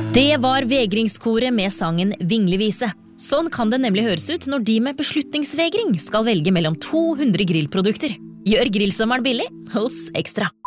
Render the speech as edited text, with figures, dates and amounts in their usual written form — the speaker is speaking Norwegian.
Det var vegringskoret med sangen Vinglevise. Sånn kan det nemlig høres ut når de med beslutningsvegring skal velge mellom 200 grillprodukter. Gjør grillsommeren billig hos Ekstra.